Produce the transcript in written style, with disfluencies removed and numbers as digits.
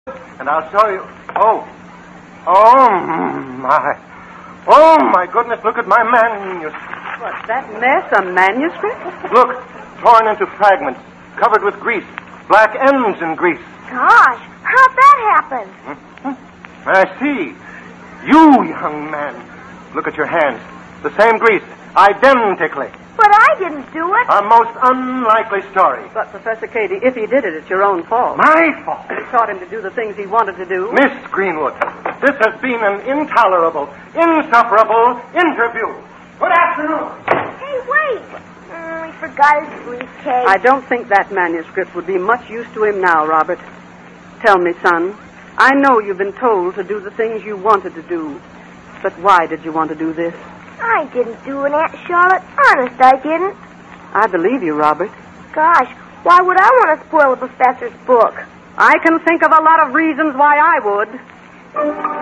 And I'll show you. My. Oh, my goodness, look at my manuscript. What's that mess? A manuscript? Look, torn into fragments, covered with grease. Black ends in grease. Gosh, how'd that happen? I see. You, young man. Look at your hands. The same grease. Identically. But I didn't do it. A most unlikely story. But, Professor Cady, if he did it, it's your own fault. My fault. You taught him to do the things he wanted to do. Miss Greenwood, this has been an intolerable, insufferable interview. Good afternoon. Hey, wait. He forgot his briefcase. I don't think that manuscript would be much use to him now, Robert. Tell me, son, I know you've been told to do the things you wanted to do. But why did you want to do this? I didn't do it, Aunt Charlotte. Honest, I didn't. I believe you, Robert. Gosh, why would I want to spoil the professor's book? I can think of a lot of reasons why I would.